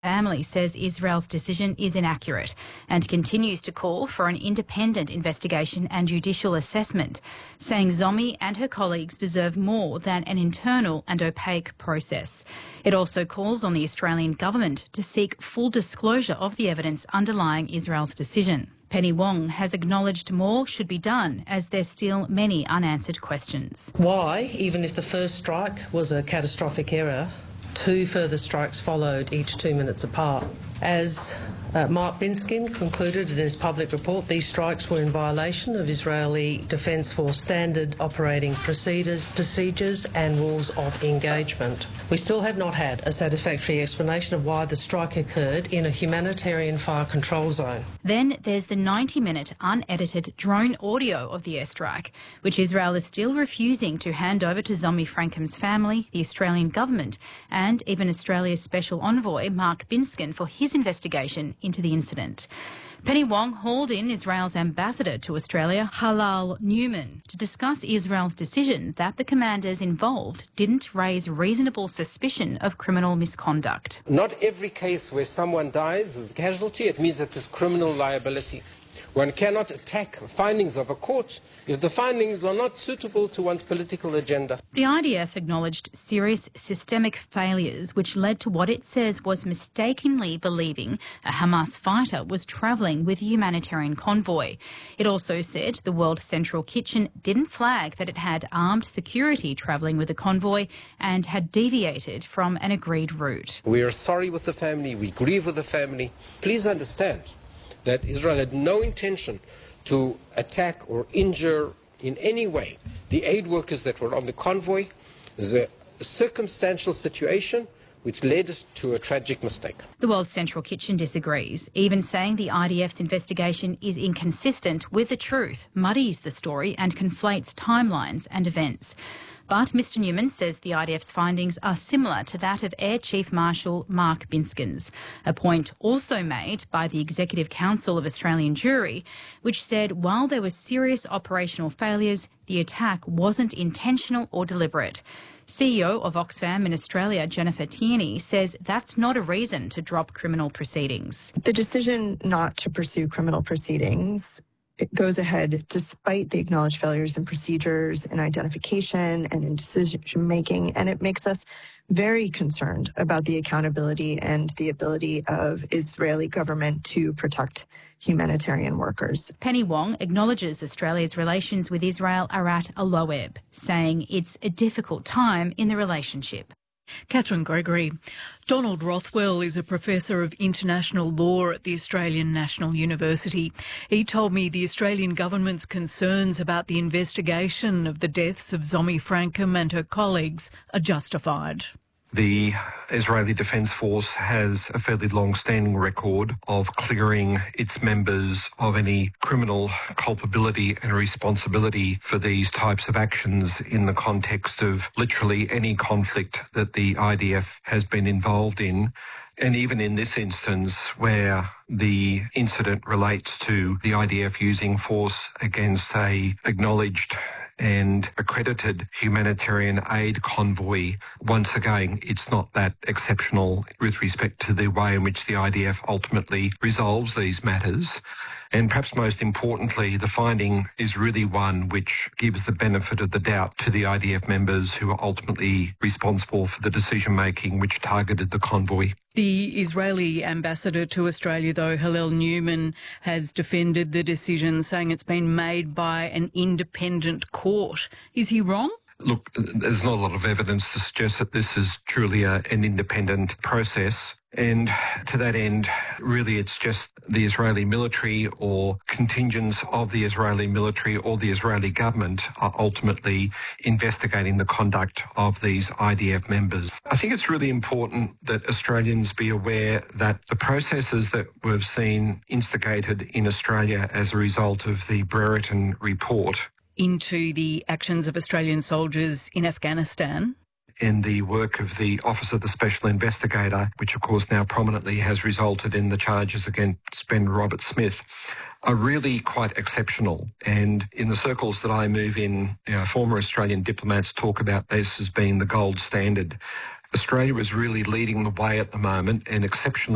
family says Israel's decision is inaccurate and continues to call for an independent investigation and judicial assessment, saying Zomi and her colleagues deserve more than an internal and opaque process. It also calls on the Australian government to seek full disclosure of the evidence underlying Israel's decision. Penny Wong has acknowledged more should be done as there's still many unanswered questions. Why, even if the first strike was a catastrophic error, 2 further strikes followed, each 2 minutes apart? As Mark Binskin concluded in his public report, these strikes were in violation of Israeli Defence Force standard operating procedures and rules of engagement. We still have not had a satisfactory explanation of why the strike occurred in a humanitarian fire control zone. Then there's the 90-minute unedited drone audio of the airstrike, which Israel is still refusing to hand over to Zomi Frankham's family, the Australian government, and even Australia's Special Envoy Mark Binskin for his investigation into the incident. Penny Wong hauled in Israel's ambassador to Australia, Hillel Newman, to discuss Israel's decision that the commanders involved didn't raise reasonable suspicion of criminal misconduct. Not every case where someone dies as a casualty, it means that there's criminal liability. One cannot attack findings of a court if the findings are not suitable to one's political agenda. The IDF acknowledged serious systemic failures which led to what it says was mistakenly believing a Hamas fighter was travelling with a humanitarian convoy. It also said the World Central Kitchen didn't flag that it had armed security travelling with a convoy and had deviated from an agreed route. We are sorry with the family, we grieve with the family. Please understand that Israel had no intention to attack or injure in any way the aid workers that were on the convoy. There's a circumstantial situation which led to a tragic mistake. The World Central Kitchen disagrees, even saying the IDF's investigation is inconsistent with the truth, muddies the story and conflates timelines and events. But Mr Newman says the IDF's findings are similar to that of Air Chief Marshal Mark Binskin's, a point also made by the Executive Council of Australian Jewry, which said while there were serious operational failures, the attack wasn't intentional or deliberate. CEO of Oxfam in Australia, Jennifer Tierney, says that's not a reason to drop criminal proceedings. The decision not to pursue criminal proceedings, it goes ahead despite the acknowledged failures in procedures, in identification and in decision-making, and it makes us very concerned about the accountability and the ability of Israeli government to protect humanitarian workers. Penny Wong acknowledges Australia's relations with Israel are at a low ebb, saying it's a difficult time in the relationship. Catherine Gregory. Donald Rothwell is a professor of international law at the Australian National University. He told me the Australian government's concerns about the investigation of the deaths of Zomi Frankham and her colleagues are justified. The Israeli Defence Force has a fairly long-standing record of clearing its members of any criminal culpability and responsibility for these types of actions in the context of literally any conflict that the IDF has been involved in. And even in this instance, where the incident relates to the IDF using force against a acknowledged and accredited humanitarian aid convoy, once again, it's not that exceptional with respect to the way in which the IDF ultimately resolves these matters. And perhaps most importantly, the finding is really one which gives the benefit of the doubt to the IDF members who are ultimately responsible for the decision-making which targeted the convoy. The Israeli ambassador to Australia, though, Hillel Newman, has defended the decision, saying it's been made by an independent court. Is he wrong? Look, there's not a lot of evidence to suggest that this is truly an independent process. And to that end, really it's just the Israeli military or contingents of the Israeli military or the Israeli government are ultimately investigating the conduct of these IDF members. I think it's really important that Australians be aware that the processes that we've seen instigated in Australia as a result of the Brereton report into the actions of Australian soldiers in Afghanistan and the work of the Office of the Special Investigator, which of course now prominently has resulted in the charges against Ben Roberts-Smith, are really quite exceptional. And in the circles that I move in, former Australian diplomats talk about this as being the gold standard. Australia is really leading the way at the moment and exceptionally